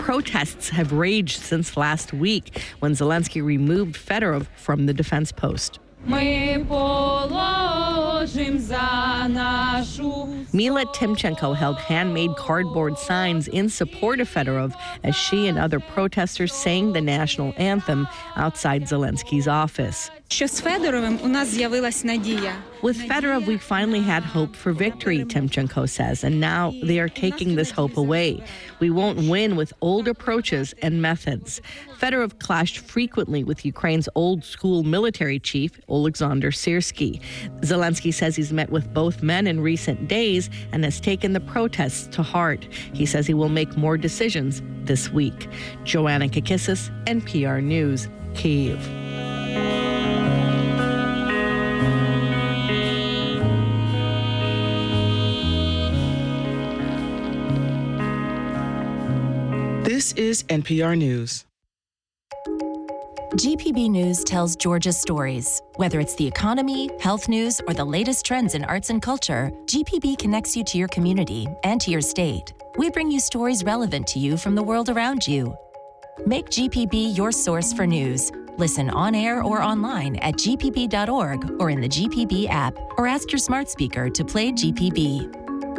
protests have raged since last week when Zelensky removed Fedorov from the defense post. Mila Timchenko held handmade cardboard signs in support of Fedorov as she and other protesters sang the national anthem outside Zelensky's office. With Fedorov, we finally had hope for victory, Timchenko says, and now they are taking this hope away. We won't win with old approaches and methods. Fedorov clashed frequently with Ukraine's old-school military chief, Oleksandr Syrsky. Zelensky says he's met with both men in recent days and has taken the protests to heart. He says he will make more decisions this week. Joanna Kakissis, NPR News, Kyiv. This is NPR News. GPB News tells Georgia's stories. Whether it's the economy, health news, or the latest trends in arts and culture, GPB connects you to your community and to your state. We bring you stories relevant to you from the world around you. Make GPB your source for news. Listen on air or online at gpb.org or in the GPB app, or ask your smart speaker to play GPB.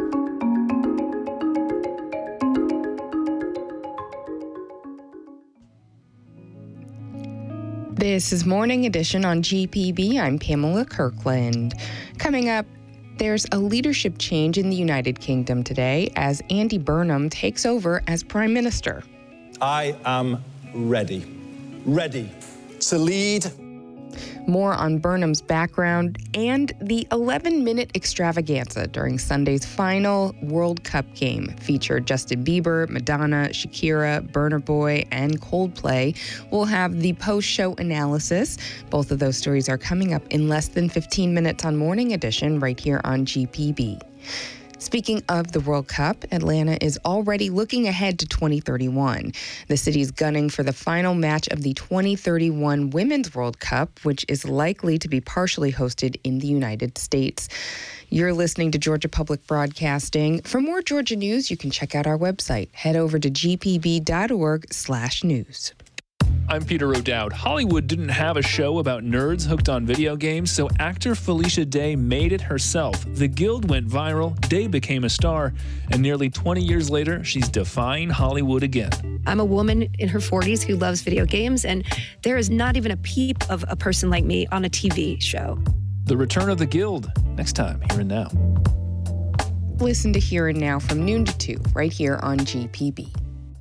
This is Morning Edition on GPB. I'm Pamela Kirkland. Coming up, there's a leadership change in the United Kingdom today as Andy Burnham takes over as Prime Minister. I am ready to lead. More on Burnham's background and the 11-minute extravaganza during Sunday's final World Cup game featured Justin Bieber, Madonna, Shakira, Burna Boy, and Coldplay. We'll have the post-show analysis. Both of those stories are coming up in less than 15 minutes on Morning Edition right here on GPB. Speaking of the World Cup, Atlanta is already looking ahead to 2031. The city's gunning for the final match of the 2031 Women's World Cup, which is likely to be partially hosted in the United States. You're listening to Georgia Public Broadcasting. For more Georgia news, you can check out our website. Head over to gpb.org/news. I'm Peter O'Dowd. Hollywood didn't have a show about nerds hooked on video games, so actor Felicia Day made it herself. The Guild went viral, Day became a star, and nearly 20 years later, she's defying Hollywood again. I'm a woman in her 40s who loves video games, and there is not even a peep of a person like me on a TV show. The Return of the Guild, next time, Here and Now. Listen to Here and Now from noon to 2, right here on GPB.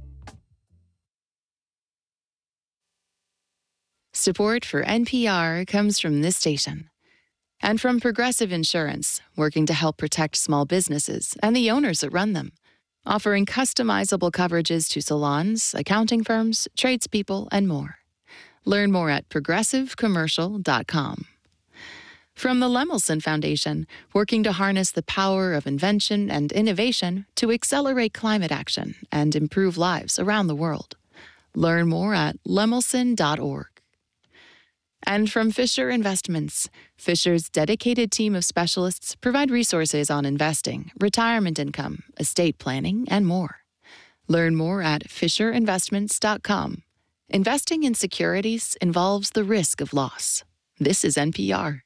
Support for NPR comes from this station and from Progressive Insurance, working to help protect small businesses and the owners that run them, offering customizable coverages to salons, accounting firms, tradespeople, and more. Learn more at progressivecommercial.com. From the Lemelson Foundation, working to harness the power of invention and innovation to accelerate climate action and improve lives around the world. Learn more at lemelson.org. And from Fisher Investments, Fisher's dedicated team of specialists provide resources on investing, retirement income, estate planning, and more. Learn more at fisherinvestments.com. Investing in securities involves the risk of loss. This is NPR.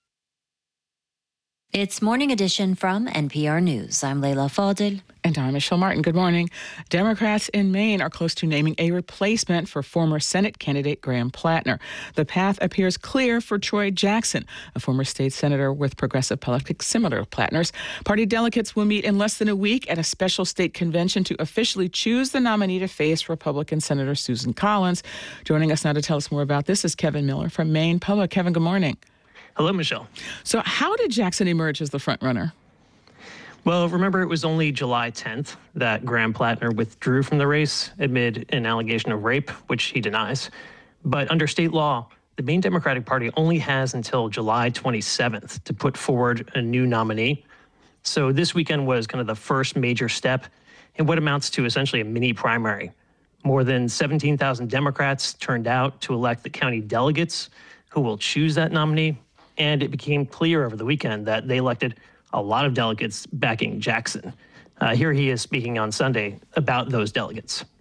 It's Morning Edition from NPR News. I'm Leila Fadel. And I'm Michelle Martin. Good morning. Democrats in Maine are close to naming a replacement for former Senate candidate Graham Plattner. The path appears clear for Troy Jackson, a former state senator with progressive politics similar to Plattner's. Party delegates will meet in less than a week at a special state convention to officially choose the nominee to face Republican Senator Susan Collins. Joining us now to tell us more about this is Kevin Miller from Maine Public. Kevin, good morning. Hello, Michelle. So how did Jackson emerge as the front runner? Well, remember, it was only July 10th that Graham Plattner withdrew from the race amid an allegation of rape, which he denies. But under state law, the Maine Democratic Party only has until July 27th to put forward a new nominee. So this weekend was kind of the first major step in what amounts to essentially a mini primary. More than 17,000 Democrats turned out to elect the county delegates who will choose that nominee. And it became clear over the weekend that they elected a lot of delegates backing Jackson. Here he is speaking on Sunday about those delegates.